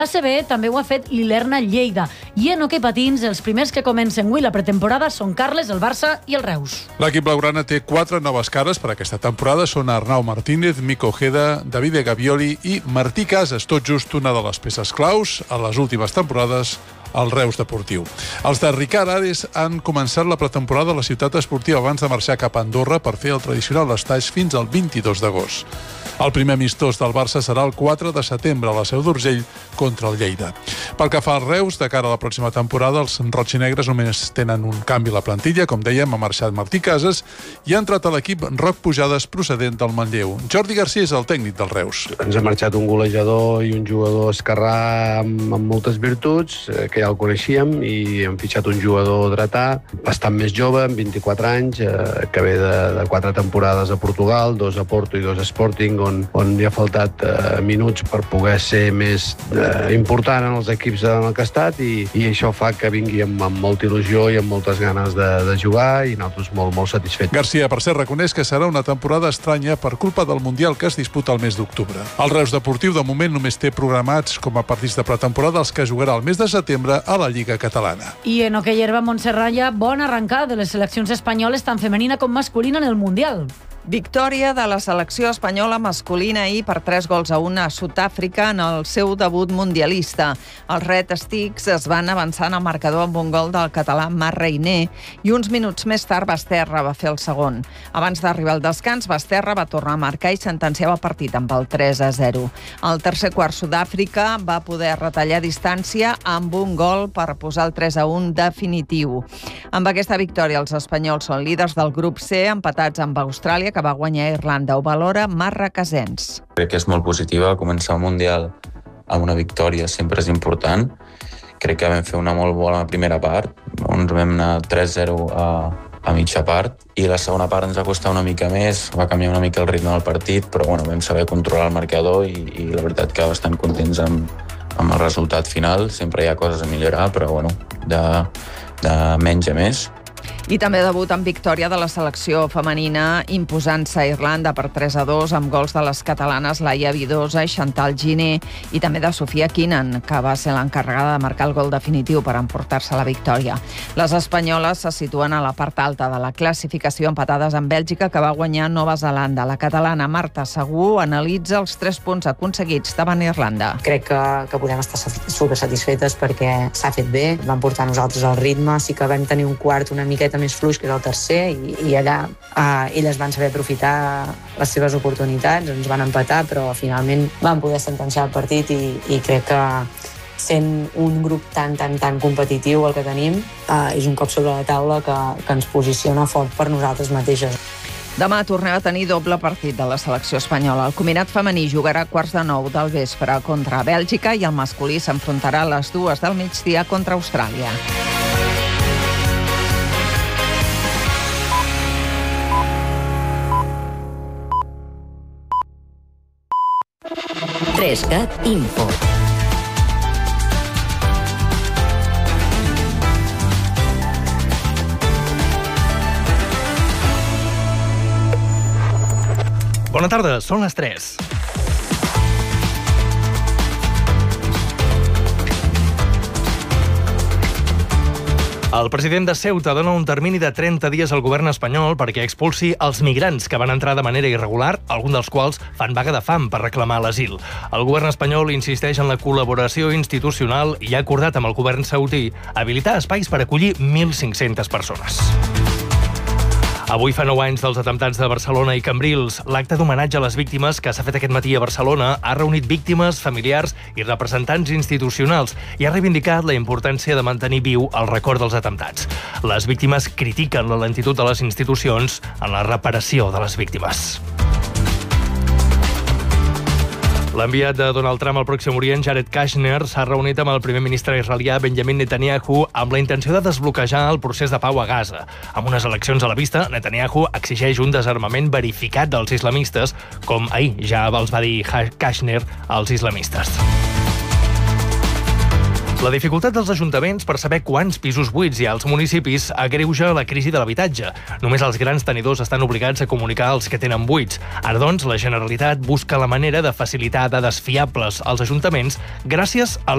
ACB també ho ha fet l'Ilerna Lleida. I en hoquei patins, els primers que comencen avui la pretemporada són Carles, el Barça i el Reus. L'equip blaugrana té 4 noves cares per aquesta temporada. Són Arnau Martínez, Mico Ojeda, Davide Gavioli i Martí Casas, tot just una de les peces claus a les últimes temporades al Reus Deportiu. Els de Ricard Ares han començat la pretemporada a la ciutat esportiva abans de marxar cap a Andorra per fer el tradicional estatge fins al 22 d'agost. El primer amistós del Barça serà el 4 de setembre a la Seu d'Urgell contra el Lleida. Pel que fa al Reus, de cara a la pròxima temporada, els roig i negres només tenen un canvi a la plantilla. Com dèiem, ha marxat Martí Casas i ha entrat a l'equip Roc Pujades, procedent del Manlleu. Jordi Garcia és el tècnic del Reus. Ens ha marxat un golejador i un jugador esquerrà amb moltes virtuts, que ja el coneixíem, i hem fitxat un jugador dretà, bastant més jove, amb 24 anys, que ve de 4 temporades a Portugal, 2 a Porto i 2 a Sporting, on li ha faltat minuts per poder ser més important en els equips en el que ha estat, i això fa que vingui amb molta il·lusió i amb moltes ganes de jugar, i nosaltres molt satisfets. Garcia, per cert, reconeix que serà una temporada estranya per culpa del Mundial que es disputa el mes d'octubre. El Reus Deportiu, de moment, només té programats com a partits de pretemporada els que jugarà el mes de setembre a la Lliga Catalana. I en hoquei herba, Montserrat, bona arrencada de les seleccions espanyoles, tant femenina com masculina, en el Mundial. Victòria de la selecció espanyola masculina ahir per 3-1 a Sud-àfrica en el seu debut mundialista. Els Red Sticks es van avançar en el marcador amb un gol del català Marc Reiner i uns minuts més tard Basterra va fer el segon. Abans d'arribar al descans, Basterra va tornar a marcar i sentenciava el partit amb el 3-0. Al tercer quart, Sud-àfrica va poder retallar distància amb un gol per posar el 3-1 definitiu. Amb aquesta victòria, els espanyols són líders del grup C, empatats amb Austràlia, que va guanyar Irlanda. Ho valora Marc Recasens. Crec que és molt positiva. Començar el Mundial amb una victòria sempre és important. Crec que vam fer una molt bona primera part, on vam anar 3-0 a mitja part, i la segona part ens va costar una mica més, va canviar una mica el ritme del partit, però vam saber controlar el marcador i la veritat que bastant contents amb el resultat final. Sempre hi ha coses a millorar, però de menys a més. I també debut amb victòria de la selecció femenina, imposant-se a Irlanda per 3-2 amb gols de les catalanes Laia Vidosa i Chantal Giner, i també de Sofia Kinen, que va ser l'encarregada de marcar el gol definitiu per emportar-se la victòria. Les espanyoles se situen a la part alta de la classificació, empatades amb Bèlgica, que va guanyar Nova Zelanda. La catalana Marta Segú analitza els 3 punts aconseguits davant Irlanda. Crec que podem estar supersatisfetes perquè s'ha fet bé, vam portar nosaltres el ritme, sí que vam tenir un quart una miqueta més fluix, que és el tercer, i allà elles van saber aprofitar les seves oportunitats, ens van empatar, però finalment van poder sentenciar el partit, i crec que sent un grup tan competitiu el que tenim, és un cop sobre la taula que ens posiciona fort per nosaltres mateixes. Demà tornem a tenir doble partit de la selecció espanyola. El combinat femení jugarà a 8:45 del vespre contra Bèlgica i el masculí s'enfrontarà a les 2 del migdia contra Austràlia. Trescat Info. Bona tarda, són les 3. El president de Ceuta dona un termini de 30 dies al govern espanyol perquè expulsi els migrants que van entrar de manera irregular, alguns dels quals fan vaga de fam per reclamar l'asil. El govern espanyol insisteix en la col·laboració institucional i ha acordat amb el govern saudí habilitar espais per acollir 1.500 persones. Avui fa 9 anys dels atemptats de Barcelona i Cambrils. L'acte d'homenatge a les víctimes que s'ha fet aquest matí a Barcelona ha reunit víctimes, familiars i representants institucionals i ha reivindicat la importància de mantenir viu el record dels atemptats. Les víctimes critiquen la lentitud de les institucions en la reparació de les víctimes. L'enviat de Donald Trump al Pròxim Orient, Jared Kushner, s'ha reunit amb el primer ministre israelià Benjamin Netanyahu amb la intenció de desbloquejar el procés de pau a Gaza. Amb unes eleccions a la vista, Netanyahu exigeix un desarmament verificat dels islamistes, com ahir ja els va dir Kushner als islamistes. La dificultat dels ajuntaments per saber quants pisos buits hi ha als municipis agreuja la crisi de l'habitatge. Només els grans tenidors estan obligats a comunicar els que tenen buits. Ara, doncs, la Generalitat busca la manera de facilitar dades fiables als ajuntaments gràcies a